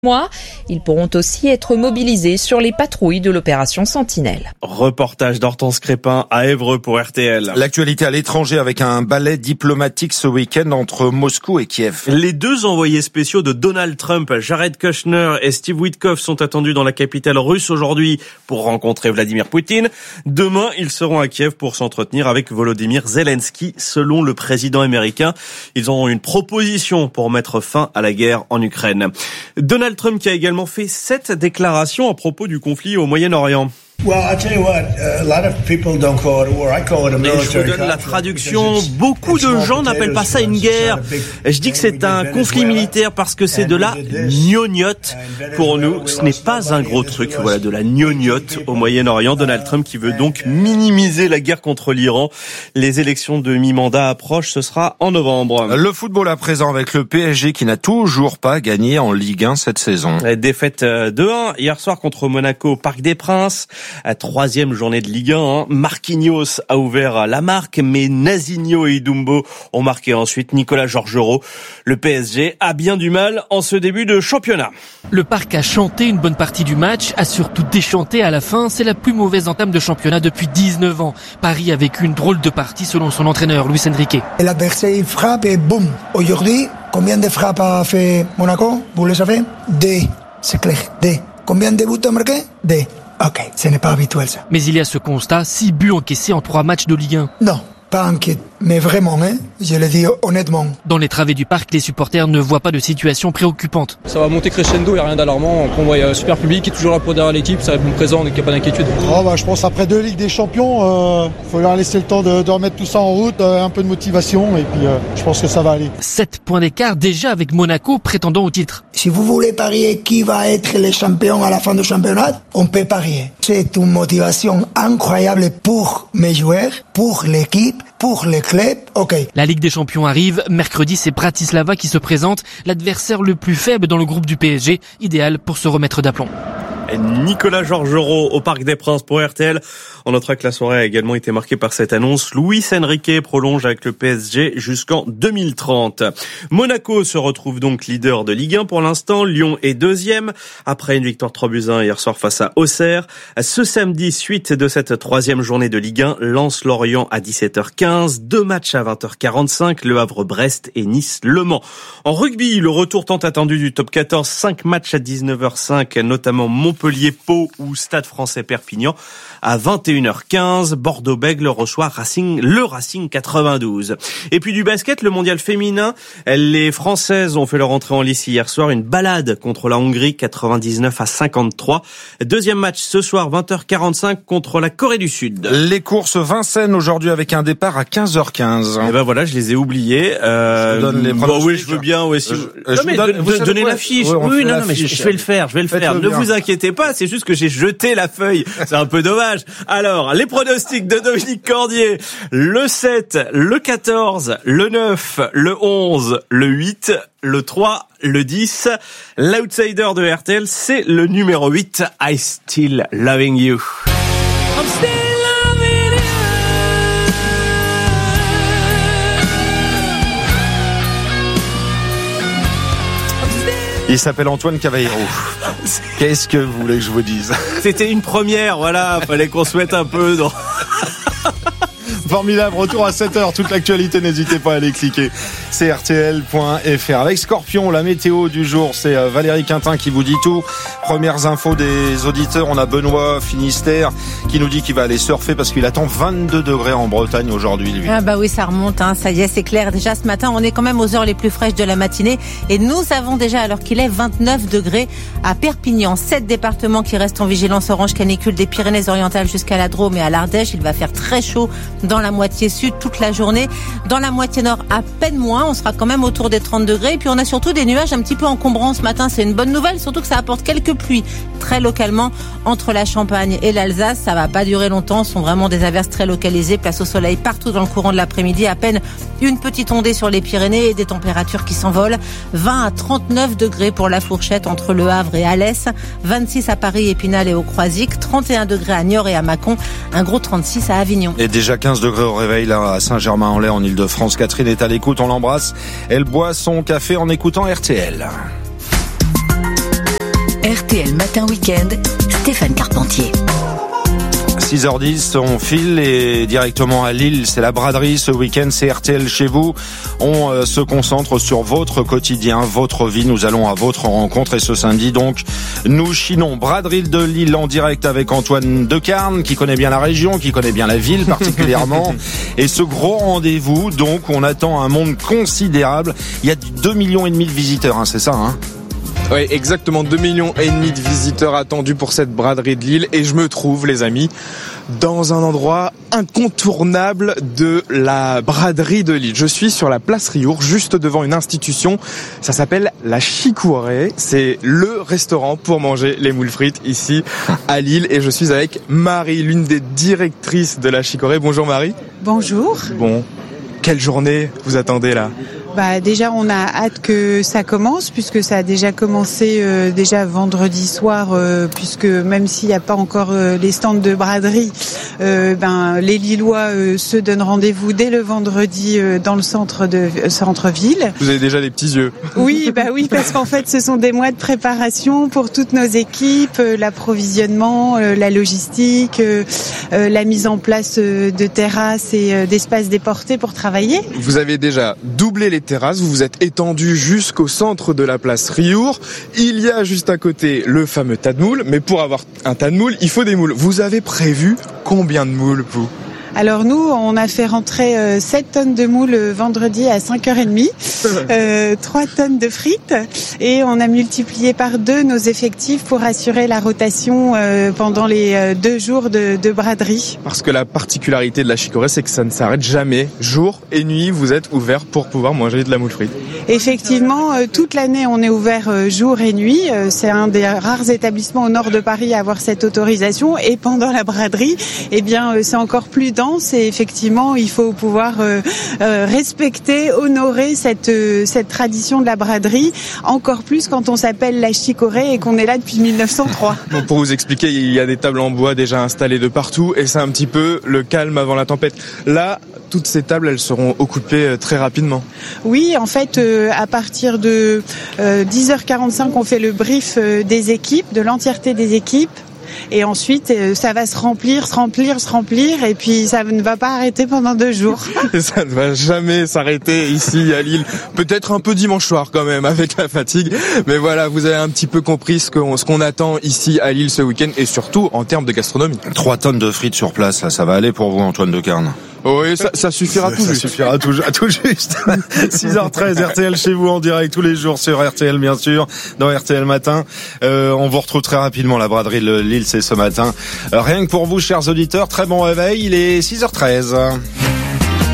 mois. Ils pourront aussi être mobilisés sur les patrouilles de l'opération Sentinelle. Reportage d'Hortense Crépin à Évreux pour RTL. L'actualité à l'étranger avec un ballet diplomatique ce week-end entre Moscou et Kiev. Les deux envoyés spéciaux de Donald Trump, Jared Kushner et Steve Witkoff, sont attendus dans la capitale russe aujourd'hui pour rencontrer Vladimir Poutine. Demain, ils seront à Kiev pour s'entretenir avec Volodymyr Zelensky, selon le président américain. Ils auront une proposition pour mettre fin à la guerre en Ukraine. Donald Trump qui a également fait 7 déclarations à propos du conflit au Moyen-Orient. Et je vous donne la traduction. Beaucoup de gens n'appellent pas ça une guerre. Je dis que c'est un conflit militaire parce que c'est de la gnognotte. Pour nous, ce n'est pas un gros truc. Voilà, de la gnognotte au Moyen-Orient. Donald Trump qui veut donc minimiser la guerre contre l'Iran. Les élections de mi-mandat approchent. Ce sera en novembre. Le football à présent avec le PSG qui n'a toujours pas gagné en Ligue 1 cette saison. Défaite 2-1 hier soir contre Monaco au Parc des Princes. À 3e journée de Ligue 1, Marquinhos a ouvert la marque, mais Nazinho et Idumbo ont marqué ensuite. Nicolas Georgerot. Le PSG a bien du mal en ce début de championnat. Le Parc a chanté une bonne partie du match, a surtout déchanté à la fin. C'est la plus mauvaise entame de championnat depuis 19 ans. Paris a vécu une drôle de partie selon son entraîneur, Luis Enrique. L'adversaire frappe et boum. Aujourd'hui, combien de frappes a fait Monaco? Vous le savez? 2. C'est clair. 2. Combien de buts a marqué? 2. Ok, ce n'est pas habituel ça. Mais il y a ce constat, 6 buts encaissés en 3 matchs de Ligue 1. Non, pas inquiet. Mais vraiment, je le dis honnêtement. Dans les travées du parc, les supporters ne voient pas de situation préoccupante. Ça va monter crescendo, il n'y a rien d'alarmant. On voit un super public qui est toujours là pour derrière l'équipe, ça répond présent, donc il n'y a pas d'inquiétude. Je pense après 2 Ligues des Champions, faut leur laisser le temps de remettre tout ça en route, un peu de motivation et puis je pense que ça va aller. 7 points d'écart déjà avec Monaco prétendant au titre. Si vous voulez parier qui va être le champion à la fin du championnat, on peut parier. C'est une motivation incroyable pour mes joueurs, pour l'équipe, pour le club. Ok. La Ligue des Champions arrive. Mercredi, c'est Bratislava qui se présente, l'adversaire le plus faible dans le groupe du PSG, idéal pour se remettre d'aplomb. Nicolas Georgerot au Parc des Princes pour RTL. On notera que la soirée a également été marquée par cette annonce. Luis Enrique prolonge avec le PSG jusqu'en 2030. Monaco se retrouve donc leader de Ligue 1 pour l'instant. Lyon est 2e après une victoire 3-1 hier soir face à Auxerre. Ce samedi, suite de cette 3e journée de Ligue 1, Lens-Lorient à 17h15. 2 matchs à 20h45, Le Havre-Brest et Nice-Le Mans. En rugby, le retour tant attendu du top 14. 5 matchs à 19h05, notamment Montpellier-Pau ou Stade Français Perpignan. À 21h15, Bordeaux-Bègles reçoit le Racing 92. Et puis du basket, le mondial féminin. Les Françaises ont fait leur entrée en lice hier soir. Une balade contre la Hongrie, 99-53. Deuxième match ce soir, 20h45 contre la Corée du Sud. Les courses Vincennes aujourd'hui avec un départ à 15h15. Et ben voilà, je les ai oubliés. Oui, je veux bien. Ouais, si donnez l'affiche. Oui, non, mais je vais le faire. Ne vous inquiétez pas, c'est juste que j'ai jeté la feuille. C'est un peu dommage. Alors, les pronostics de Dominique Cordier. Le 7, le 14, le 9, le 11, le 8, le 3, le 10. L'outsider de RTL, c'est le numéro 8, I Still Loving You. I'm still loving you. Il s'appelle Antoine Cavallero. Qu'est-ce que vous voulez que je vous dise? C'était une première, voilà, fallait qu'on se mette un peu dans... Formidable, retour à 7h, toute l'actualité, n'hésitez pas à aller cliquer, c'est rtl.fr. Avec Scorpion, la météo du jour, c'est Valérie Quintin qui vous dit tout. Premières infos des auditeurs, on a Benoît Finistère qui nous dit qu'il va aller surfer parce qu'il attend 22 degrés en Bretagne aujourd'hui, lui. Ah bah oui, ça remonte, ça y est, c'est clair. Déjà ce matin, on est quand même aux heures les plus fraîches de la matinée et nous avons déjà, alors qu'il est 29 degrés à Perpignan. 7 départements qui restent en vigilance orange canicule des Pyrénées-Orientales jusqu'à la Drôme et à l'Ardèche. Il va faire très chaud dans la moitié sud toute la journée. Dans la moitié nord, à peine moins. On sera quand même autour des 30 degrés. Et puis on a surtout des nuages un petit peu encombrants ce matin. C'est une bonne nouvelle, surtout que ça apporte quelques pluies très localement entre la Champagne et l'Alsace. Ça va pas durer longtemps. Ce sont vraiment des averses très localisées. Place au soleil partout dans le courant de l'après-midi. À peine une petite ondée sur les Pyrénées et des températures qui s'envolent. 20 à 39 degrés pour la fourchette entre Le Havre et Alès. 26 à Paris, Épinal et au Croisic. 31 degrés à Niort et à Mâcon. Un gros 36 à Avignon. Et déjà 15 degrés au réveil là à Saint-Germain-en-Laye en Ile-de-France. Catherine est à l'écoute, on l'embrasse. Elle boit son café en écoutant RTL. RTL Matin Week-end, Stéphane Carpentier. 6h10, on file et directement à Lille, c'est la braderie ce week-end, c'est RTL chez vous. On se concentre sur votre quotidien, votre vie, nous allons à votre rencontre et ce samedi donc, nous chinons braderie de Lille en direct avec Antoine Decarne qui connaît bien la région, qui connaît bien la ville particulièrement et ce gros rendez-vous donc on attend un monde considérable, il y a 2,5 millions de visiteurs, c'est ça Oui, exactement, 2,5 millions de visiteurs attendus pour cette braderie de Lille et je me trouve, les amis, dans un endroit incontournable de la braderie de Lille. Je suis sur la place Riour, juste devant une institution, ça s'appelle la Chicorée, c'est le restaurant pour manger les moules frites ici à Lille et je suis avec Marie, l'une des directrices de la Chicorée. Bonjour Marie. Bonjour. Bon, quelle journée vous attendez là ? Déjà on a hâte que ça commence puisque ça a déjà commencé déjà vendredi soir puisque même s'il n'y a pas encore les stands de braderie les Lillois se donnent rendez-vous dès le vendredi dans le centre-ville. Vous avez déjà des petits yeux. Oui, parce qu'en fait ce sont des mois de préparation pour toutes nos équipes, l'approvisionnement, la logistique, la mise en place de terrasses et d'espaces déportés pour travailler. Vous avez déjà doublé les terrasses, vous vous êtes étendu jusqu'au centre de la place Riour. Il y a juste à côté le fameux tas de moules, mais pour avoir un tas de moules, il faut des moules. Vous avez prévu combien de moules, vous ? Alors nous, on a fait rentrer 7 tonnes de moules vendredi à 5h30, 3 tonnes de frites et on a multiplié par 2 nos effectifs pour assurer la rotation pendant les 2 jours de braderie. Parce que la particularité de la Chicorée, c'est que ça ne s'arrête jamais. Jour et nuit, vous êtes ouvert pour pouvoir manger de la moule frite. Effectivement, toute l'année, on est ouvert jour et nuit. C'est un des rares établissements au nord de Paris à avoir cette autorisation et pendant la braderie, c'est encore plus dense et effectivement il faut pouvoir respecter, honorer cette tradition de la braderie, encore plus quand on s'appelle la Chicorée et qu'on est là depuis 1903. Bon, pour vous expliquer, il y a des tables en bois déjà installées de partout et c'est un petit peu le calme avant la tempête. Là, toutes ces tables, elles seront occupées très rapidement. Oui, en fait, à partir de 10h45, on fait le brief des équipes, de l'entièreté des équipes. Et ensuite, ça va se remplir, et puis ça ne va pas arrêter pendant 2 jours. Et ça ne va jamais s'arrêter ici à Lille. Peut-être un peu dimanche soir quand même, avec la fatigue. Mais voilà, vous avez un petit peu compris ce qu'on attend ici à Lille ce week-end, et surtout en termes de gastronomie. 3 tonnes de frites sur place, ça va aller pour vous, Antoine Decarne? Oui, ça suffira tout juste. Ça suffira tout juste. 6h13, RTL chez vous en direct tous les jours sur RTL bien sûr, dans RTL Matin. On vous retrouve très rapidement, la braderie de Lille, c'est ce matin. Rien que pour vous, chers auditeurs, très bon réveil, il est 6h13.